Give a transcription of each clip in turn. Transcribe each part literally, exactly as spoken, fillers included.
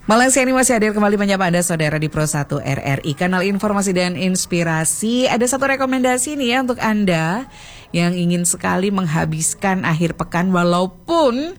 Malang Siang ini masih hadir kembali menyapa Anda saudara di Pro satu R R I, kanal informasi dan inspirasi. Ada satu rekomendasi nih ya untuk Anda yang ingin sekali menghabiskan akhir pekan walaupun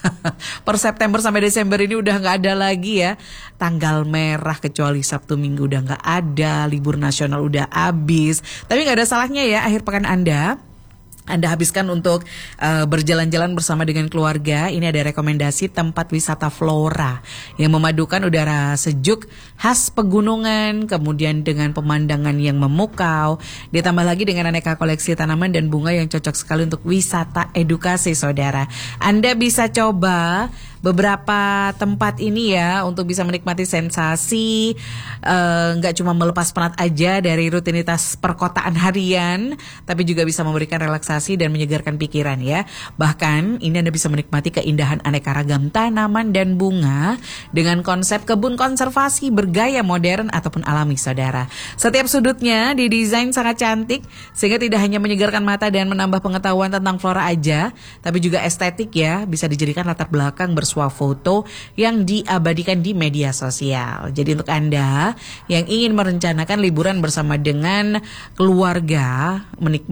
per September sampai Desember ini udah gak ada lagi ya tanggal merah, kecuali Sabtu Minggu udah gak ada, libur nasional udah habis. Tapi gak ada salahnya ya akhir pekan Anda Anda habiskan untuk uh, berjalan-jalan bersama dengan keluarga. Ini ada rekomendasi tempat wisata flora yang memadukan udara sejuk khas pegunungan, kemudian dengan pemandangan yang memukau, ditambah lagi dengan aneka koleksi tanaman dan bunga yang cocok sekali untuk wisata edukasi, saudara. Anda bisa coba beberapa tempat ini ya untuk bisa menikmati sensasi, nggak uh, cuma melepas penat aja dari rutinitas perkotaan harian, tapi juga bisa memberikan relaksasi dan menyegarkan pikiran ya. Bahkan ini Anda bisa menikmati keindahan aneka ragam tanaman dan bunga dengan konsep kebun konservasi bergaya modern ataupun alami, saudara. Setiap sudutnya didesain sangat cantik sehingga tidak hanya menyegarkan mata dan menambah pengetahuan tentang flora aja, tapi juga estetik ya, bisa dijadikan latar belakang bersuah foto yang diabadikan di media sosial. Jadi untuk Anda yang ingin merencanakan liburan bersama dengan keluarga,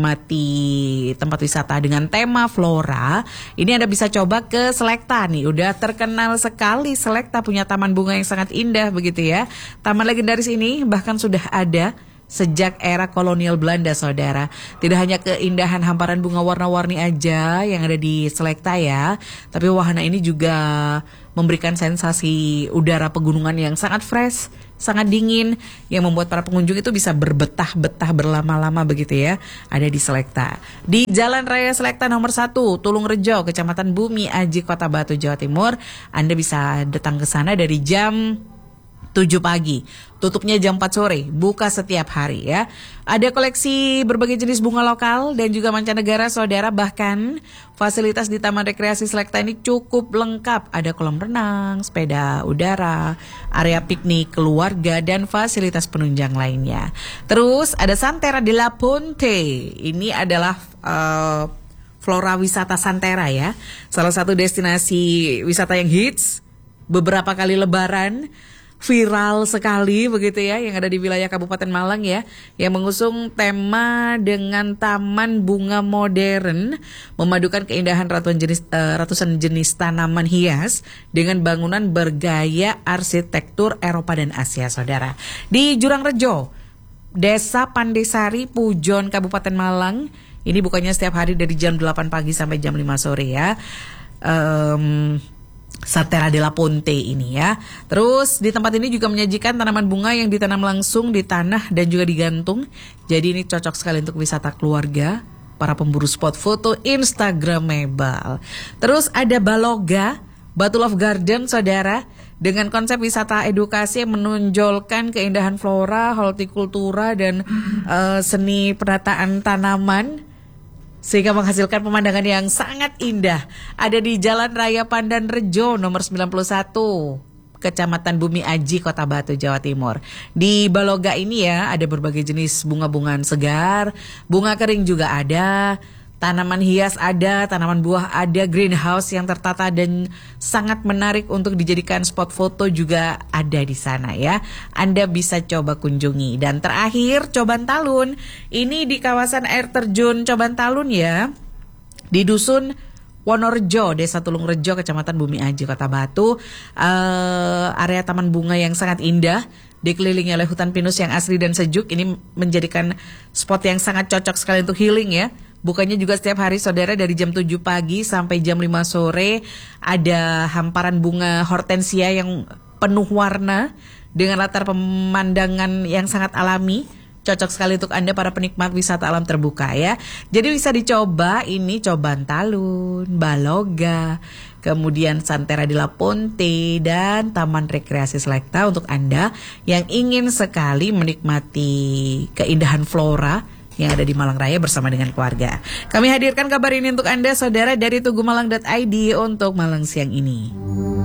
menikmati tempat wisata dengan tema flora, ini Anda bisa coba ke Selekta nih. Udah terkenal sekali Selekta punya taman bunga yang sangat indah begitu ya. Taman legendaris ini bahkan sudah ada sejak era kolonial Belanda, saudara. Tidak hanya keindahan hamparan bunga warna-warni aja yang ada di Selekta ya, tapi wahana ini juga memberikan sensasi udara pegunungan yang sangat fresh, sangat dingin, yang membuat para pengunjung itu bisa berbetah-betah berlama-lama begitu ya. Ada di Selekta, di Jalan Raya Selekta nomor satu, Tulung Rejo, Kecamatan Bumi Aji, Kota Batu, Jawa Timur. Anda bisa datang ke sana dari jam tujuh pagi, tutupnya jam empat sore, buka setiap hari ya. Ada koleksi berbagai jenis bunga lokal dan juga mancanegara, saudara. Bahkan fasilitas di Taman Rekreasi Selekta ini cukup lengkap. Ada kolam renang, sepeda udara, area piknik keluarga, dan fasilitas penunjang lainnya. Terus ada Santera de la Ponte. Ini adalah uh, flora wisata Santera ya, salah satu destinasi wisata yang hits beberapa kali lebaran, viral sekali begitu ya, yang ada di wilayah Kabupaten Malang ya, yang mengusung tema dengan taman bunga modern, memadukan keindahan ratusan jenis uh, ratusan jenis tanaman hias dengan bangunan bergaya arsitektur Eropa dan Asia, saudara. Di Jurang Rejo, Desa Pandesari, Pujon, Kabupaten Malang. Ini bukannya setiap hari dari jam delapan pagi sampai jam lima sore ya. Um, Santera de la Ponte ini ya. Terus di tempat ini juga menyajikan tanaman bunga yang ditanam langsung di tanah dan juga digantung. Jadi ini cocok sekali untuk wisata keluarga, para pemburu spot foto Instagramable. Terus ada Baloga, Batu Love Garden, saudara, dengan konsep wisata edukasi yang menonjolkan keindahan flora, hortikultura, dan uh, seni penataan tanaman, sehingga menghasilkan pemandangan yang sangat indah. Ada di Jalan Raya Pandan Rejo nomor sembilan puluh satu, Kecamatan Bumi Aji, Kota Batu, Jawa Timur. Di Baloga ini ya, ada berbagai jenis bunga-bungaan segar, bunga kering juga ada, tanaman hias ada, tanaman buah ada, greenhouse yang tertata dan sangat menarik untuk dijadikan spot foto juga ada di sana ya. Anda bisa coba kunjungi. Dan terakhir, Coban Talun. Ini di kawasan air terjun Coban Talun ya, di Dusun Wonorejo, Desa Tulung Rejo, Kecamatan Bumi Aji, Kota Batu. Uh, area taman bunga yang sangat indah, dikelilingi oleh hutan pinus yang asri dan sejuk. Ini menjadikan spot yang sangat cocok sekali untuk healing ya. Bukannya juga setiap hari, saudara, dari jam tujuh pagi sampai jam lima sore. Ada hamparan bunga hortensia yang penuh warna dengan latar pemandangan yang sangat alami. Cocok sekali untuk Anda para penikmat wisata alam terbuka ya. Jadi bisa dicoba ini Coban Talun, Baloga, kemudian Santera de la Ponte, dan Taman Rekreasi Selekta untuk Anda yang ingin sekali menikmati keindahan flora yang ada di Malang Raya bersama dengan keluarga. Kami hadirkan kabar ini untuk Anda, saudara, dari tugu malang dot i d untuk Malang Siang ini.